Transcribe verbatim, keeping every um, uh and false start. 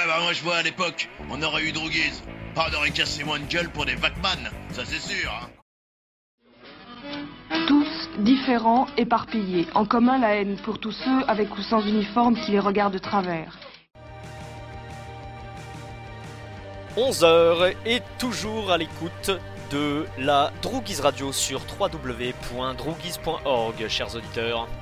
bah moi je vois à l'époque, on aurait eu Droguise. Ah, on aurait cassé moins de gueule pour des Batman, ça c'est sûr, hein. Tous différents, éparpillés, en commun la haine pour tous ceux avec ou sans uniforme qui les regardent de travers. onze heures et toujours à l'écoute de la Droguise Radio sur w w w point droguise point org, chers auditeurs.